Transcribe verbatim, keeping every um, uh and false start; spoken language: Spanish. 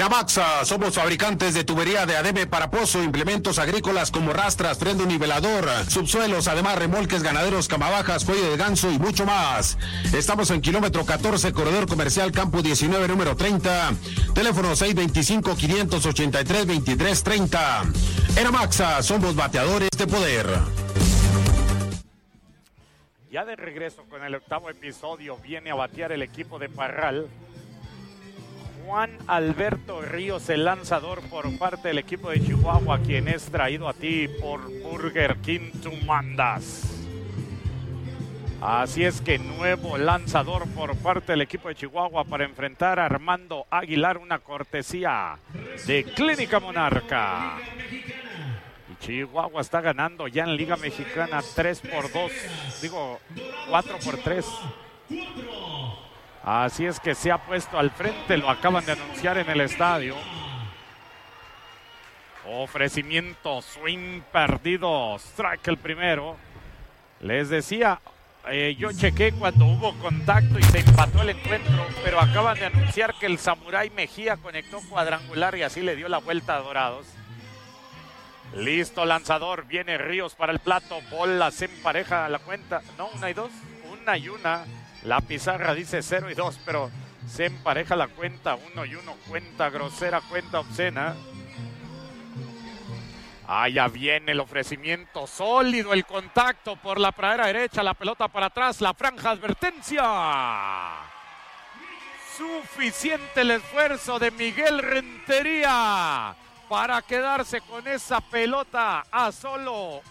Amaxa, somos fabricantes de tubería de adebe para pozo, implementos agrícolas como rastras, freno nivelador, subsuelos, además remolques ganaderos, camabajas, cuello de ganso y mucho más. Estamos en kilómetro catorce, corredor comercial Campo diecinueve, número treinta. Teléfono seis dos cinco, cinco ocho tres, dos tres tres cero. En Amaxa, somos bateadores de poder. Ya de regreso con el octavo episodio, viene a batear el equipo de Parral. Juan Alberto Ríos, el lanzador por parte del equipo de Chihuahua, quien es traído a ti por Burger King, tú mandas. Así es que nuevo lanzador por parte del equipo de Chihuahua para enfrentar a Armando Aguilar, una cortesía de Clínica Monarca. Y Chihuahua está ganando ya en Liga Mexicana tres por dos, digo cuatro por tres. Así es que se ha puesto al frente, lo acaban de anunciar en el estadio. Ofrecimiento, swing perdido, strike el primero. Les decía, eh, yo chequé cuando hubo contacto y se empató el encuentro, pero acaban de anunciar que el Samurai Mejía conectó cuadrangular y así le dio la vuelta a Dorados. Listo, lanzador, viene Ríos para el plato, bola, se empareja la cuenta, no, una y dos, una y una. La pizarra dice cero y dos, pero se empareja la cuenta, uno y uno, cuenta grosera, cuenta obscena. Allá viene el ofrecimiento sólido, el contacto por la pradera derecha, la pelota para atrás, la franja advertencia. Suficiente el esfuerzo de Miguel Rentería para quedarse con esa pelota a solo